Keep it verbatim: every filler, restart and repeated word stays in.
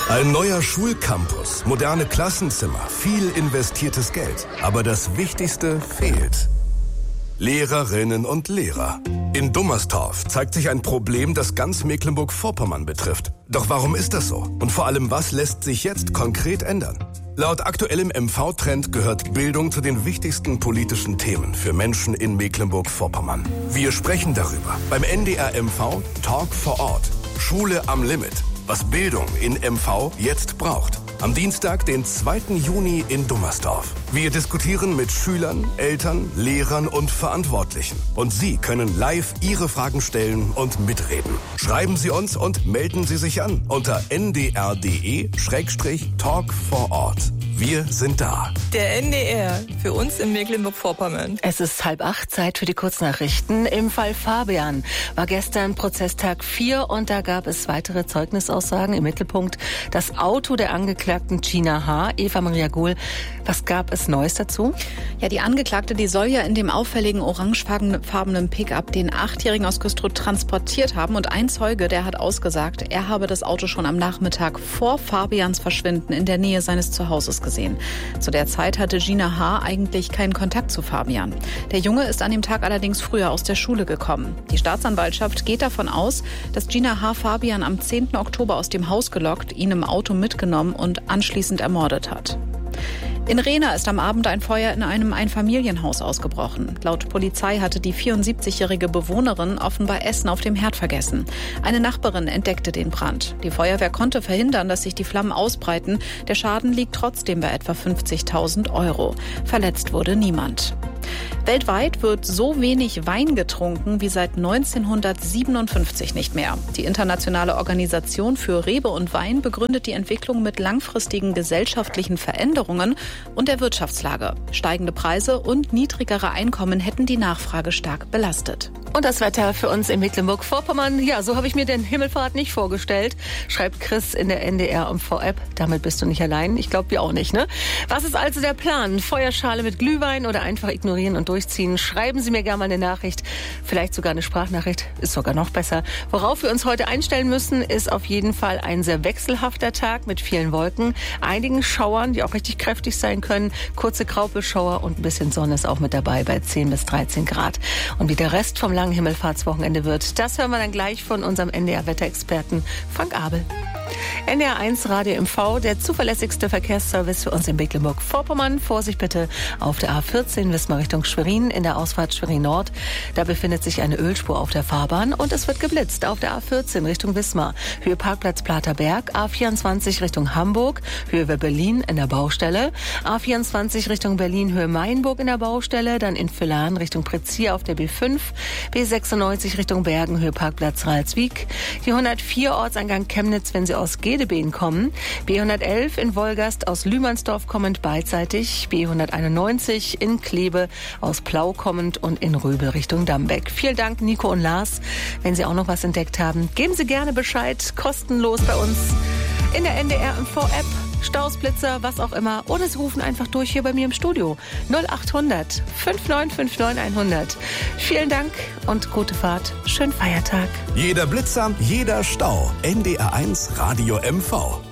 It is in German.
Ein neuer Schulcampus, moderne Klassenzimmer, viel investiertes Geld. Aber das Wichtigste fehlt. Lehrerinnen und Lehrer. In Dummerstorf zeigt sich ein Problem, das ganz Mecklenburg-Vorpommern betrifft. Doch warum ist das so? Und vor allem, was lässt sich jetzt konkret ändern? Laut aktuellem M V-Trend gehört Bildung zu den wichtigsten politischen Themen für Menschen in Mecklenburg-Vorpommern. Wir sprechen darüber beim N D R M V Talk vor Ort. Schule am Limit. Was Bildung in M V jetzt braucht. Am Dienstag, den zweiten Juni in Dummerstorf. Wir diskutieren mit Schülern, Eltern, Lehrern und Verantwortlichen. Und Sie können live Ihre Fragen stellen und mitreden. Schreiben Sie uns und melden Sie sich an unter n d r punkt d e Schrägstrich Talk vor Ort. Wir sind da. Der N D R, für uns in Mecklenburg-Vorpommern. Es ist halb acht, Zeit für die Kurznachrichten. Im Fall Fabian war gestern Prozesstag vier und da gab es weitere Zeugnisaussagen. Im Mittelpunkt das Auto der Angeklagten Gina H. Eva Maria Gohl, was gab es Neues dazu? Ja, die Angeklagte, die soll ja in dem auffälligen orangefarbenen Pickup den Achtjährigen aus Güstrow transportiert haben. Und ein Zeuge, der hat ausgesagt, er habe das Auto schon am Nachmittag vor Fabians Verschwinden in der Nähe seines Zuhauses gesehen. Zu der Zeit hatte Gina H. eigentlich keinen Kontakt zu Fabian. Der Junge ist an dem Tag allerdings früher aus der Schule gekommen. Die Staatsanwaltschaft geht davon aus, dass Gina H. Fabian am zehnten Oktober aus dem Haus gelockt, ihn im Auto mitgenommen und anschließend ermordet hat. In Rehna ist am Abend ein Feuer in einem Einfamilienhaus ausgebrochen. Laut Polizei hatte die vierundsiebzigjährige Bewohnerin offenbar Essen auf dem Herd vergessen. Eine Nachbarin entdeckte den Brand. Die Feuerwehr konnte verhindern, dass sich die Flammen ausbreiten. Der Schaden liegt trotzdem bei etwa fünfzigtausend Euro. Verletzt wurde niemand. Weltweit wird so wenig Wein getrunken wie seit neunzehnhundertsiebenundfünfzig nicht mehr. Die Internationale Organisation für Rebe und Wein begründet die Entwicklung mit langfristigen gesellschaftlichen Veränderungen und der Wirtschaftslage. Steigende Preise und niedrigere Einkommen hätten die Nachfrage stark belastet. Und das Wetter für uns in Mecklenburg-Vorpommern, ja, so habe ich mir den Himmelfahrt nicht vorgestellt, schreibt Chris in der N D R M V-App. Damit bist du nicht allein. Ich glaube, wir auch nicht, ne? Was ist also der Plan? Feuerschale mit Glühwein oder einfach ignorieren und durchziehen? Schreiben Sie mir gerne mal eine Nachricht, vielleicht sogar eine Sprachnachricht, ist sogar noch besser. Worauf wir uns heute einstellen müssen, ist auf jeden Fall ein sehr wechselhafter Tag mit vielen Wolken, einigen Schauern, die auch richtig kräftig sein können, kurze Graupelschauer und ein bisschen Sonne ist auch mit dabei bei zehn bis dreizehn Grad. Und wie der Rest vom langen Himmelfahrtswochenende wird, das hören wir dann gleich von unserem N D R-Wetterexperten Frank Abel. N D R eins Radio M V, der zuverlässigste Verkehrsservice für uns in Mecklenburg-Vorpommern. Vorsicht bitte auf der A vierzehn Wismar Richtung Schwerin, in der Ausfahrt Schwerin Nord. Da befindet sich eine Ölspur auf der Fahrbahn und es wird geblitzt auf der A vierzehn Richtung Wismar. Höhe Parkplatz Platerberg, A vierundzwanzig Richtung Hamburg, Höhe Berlin in der Baustelle. A vierundzwanzig Richtung Berlin, Höhe Mainburg in der Baustelle, dann in Villaren Richtung Prezier auf der B fünf, B sechsundneunzig Richtung Bergen, Höhe Parkplatz Ralswiek. Die hundertvier Ortseingang Chemnitz, wenn Sie aus Gedebeen kommen. B hundertelf in Wolgast aus Lühmannsdorf kommend beidseitig. B hunderteinundneunzig in Kleve aus Plau kommend und in Röbel Richtung Dambeck. Vielen Dank, Nico und Lars. Wenn Sie auch noch was entdeckt haben, geben Sie gerne Bescheid. Kostenlos bei uns in der N D R M V-App. Staus, Blitzer, was auch immer. Oder Sie rufen einfach durch hier bei mir im Studio. null achthundert fünfundneunzig neunundfünfzig hundert. Vielen Dank und gute Fahrt. Schönen Feiertag. Jeder Blitzer, jeder Stau. N D R eins Radio M V.